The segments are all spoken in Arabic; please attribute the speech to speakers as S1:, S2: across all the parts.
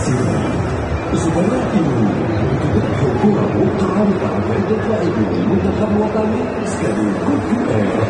S1: زملائي تتبعوا كرة متعارضة بين اللاعبين المنتخب الوطني اسكانوا كل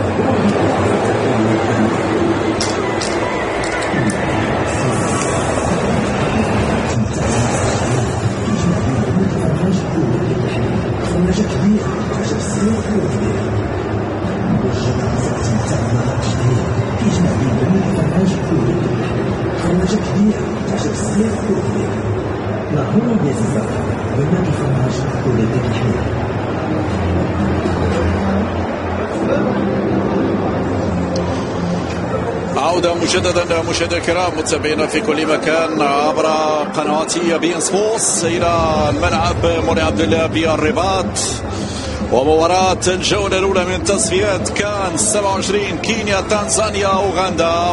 S2: عودة مجددا مشاهدينا الكرام متابعينا في كل مكان عبر قنوات بي ان سبورتس إلى الملعب منى عبد الله بالرباط ومباراة الجولة الأولى من تصفيات كان 27 كينيا تنزانيا أوغندا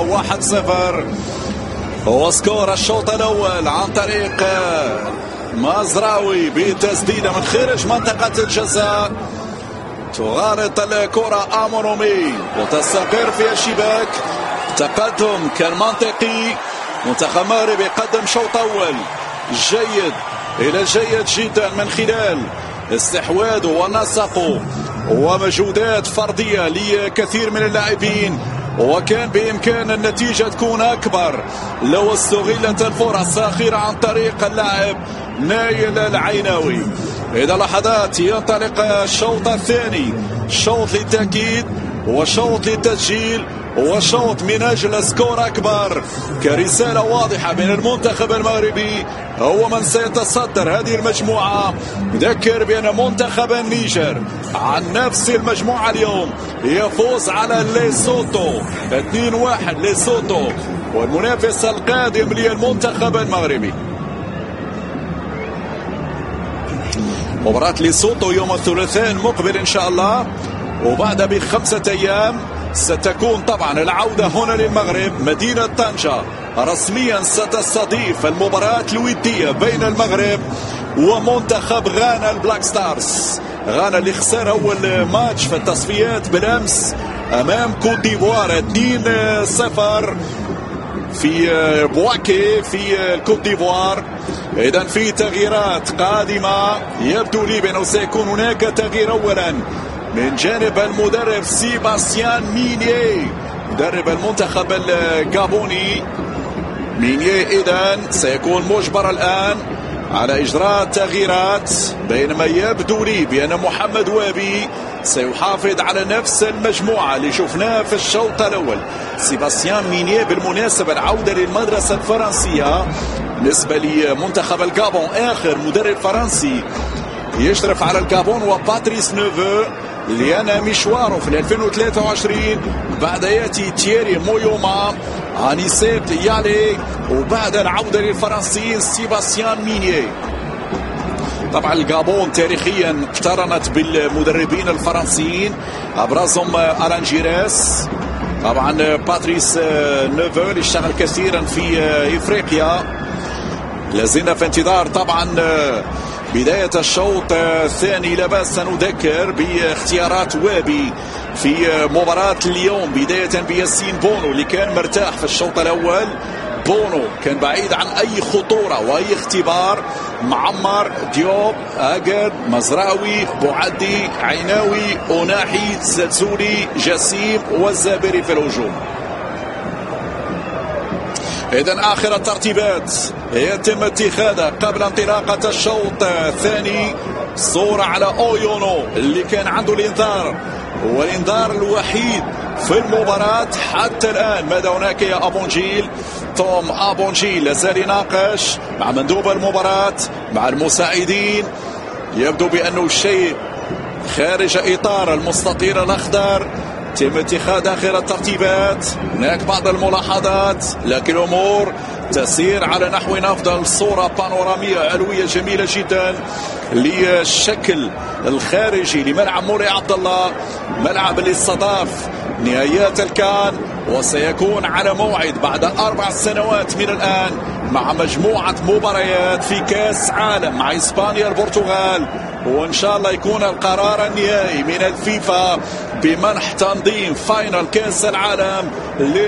S2: 1-0 وسكور الشوط الأول عن طريق مزراوي بتسديدة من خارج منطقة الجزاء تغالط الكرة أمونومي وتستقر في الشباك. تقدم كان منطقي، منتخب المغرب يقدم شوط أول جيد إلى جيد جدا من خلال استحواذه ونسقه ومجهودات فردية لكثير من اللاعبين، وكان بإمكان النتيجة تكون أكبر لو استغلت الفرص الأخيرة عن طريق اللاعب نايل العيناوي. إذا لحظات ينطلق الشوط الثاني، شوط للتأكيد وشوط للتسجيل وشوط من أجل سكور أكبر كرسالة واضحة من المنتخب المغربي هو من سيتصدر هذه المجموعة. نذكر بأن منتخب النيجر عن نفس المجموعة اليوم يفوز على ليسوتو 2-1 ليسوتو، والمنافس القادم للمنتخب المغربي مباراة ليسوتو يوم الثلاثاء المقبل إن شاء الله، وبعد ب5 أيام ستكون طبعا العودة هنا للمغرب. مدينة طنجة رسميا ستستضيف المباراة الودية بين المغرب ومنتخب غانا البلاك ستارز. غانا اللي خسر أول ماتش في التصفيات بالأمس أمام كوت ديفوار 2-0 في بواكي في الكوت ديفوار. إذن في تغييرات قادمة، يبدو لي بأنه سيكون هناك تغيير أولا من جانب المدرب سيباستيان مينيه مدرب المنتخب الغابوني. مينيه إذن سيكون مجبر الآن على إجراء تغييرات، بينما يبدو لي بأن محمد وابي سيحافظ على نفس المجموعة اللي شفناها في الشوط الأول. سيباستيان مينيه بالمناسبة العودة للمدرسة الفرنسية بالنسبة لمنتخب الغابون، آخر مدرب فرنسي يشرف على الغابون وباتريس نوفو اللي أنا مشواره في 2023. بعد يأتي تييري مويوما، أنيسيت يالي، وبعد العودة للفرنسيين سيباستيان مينيه. طبعا الغابون تاريخيا اقترنت بالمدربين الفرنسيين أبرزهم ألان جيريس، طبعا باتريس نوفو اللي اشتغل كثيرا في إفريقيا. لازلنا في انتظار طبعا بداية الشوط الثاني. لا بأس نذكر باختيارات وابي في مباراة اليوم، بداية بياسين بونو اللي كان مرتاح في الشوط الأول. بونو كان بعيد عن أي خطورة وأي اختبار. معمر، ديوب، أجر، مزراوي، بوعدي، عيناوي، أوناحي، زلزولي، جسيم والزابري في الهجوم. إذن آخر الترتيبات يتم اتخاذها قبل انطلاقة الشوط الثاني. صورة على أويونو اللي كان عنده الإنذار، والإنذار الوحيد في المباراة حتى الآن. ماذا هناك يا أبونجيل؟ توم أبونجيل لازال يناقش مع مندوب المباراة مع المساعدين. يبدو بأنه الشيء خارج إطار المستطيل الأخضر. تم اتخاذ آخر الترتيبات، هناك بعض الملاحظات لكن الأمور تسير على نحو أفضل. صورة بانورامية علوية جميلة جدا للشكل الخارجي لملعب مولاي عبد الله، ملعب اللي استضاف نهائيات الكان وسيكون على موعد بعد 4 سنوات من الآن مع مجموعة مباريات في كأس عالم مع إسبانيا البرتغال. وإن شاء الله يكون القرار النهائي من الفيفا بمنح تنظيم فاينل كأس العالم